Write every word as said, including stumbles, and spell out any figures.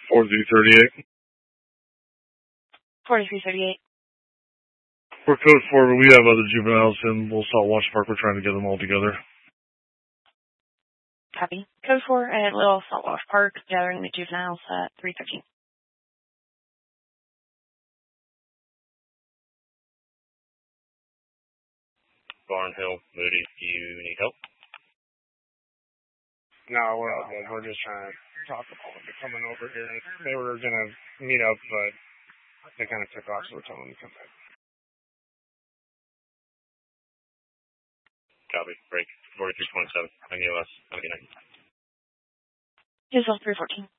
forty-three thirty-eight. forty-three thirty-eight. We're code four, but we have other juveniles in Little Saltwash Park. We're trying to get them all together. Copy. Code four at Little Saltwash Park, gathering the juveniles at three thirteen. Barnhill, Moody, do you need help? No, we're all good. We're just trying to talk about them coming over here. They were going to meet up, but they kind of took off, so we're telling them to come back. Copy. Break. forty-three twenty-seven. I knew us. Have a good night. Here's three fourteen.